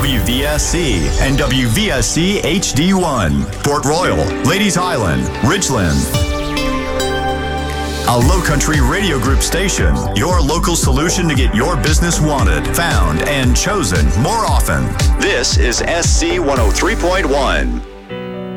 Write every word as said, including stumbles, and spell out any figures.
W V S C and W V S C H D one, Port Royal, Ladies Island, Ridgeland. A Low Country Radio Group station, your local solution to get your business wanted, found, and chosen more often. This is S C one oh three point one.